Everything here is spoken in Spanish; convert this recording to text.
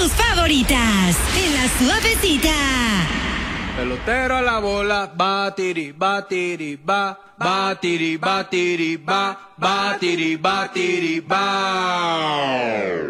tus favoritas en La Suavecita. Pelotero a la bola, batiri, batiri, ba, batiri, batiri, ba, batiri, batiri, ba.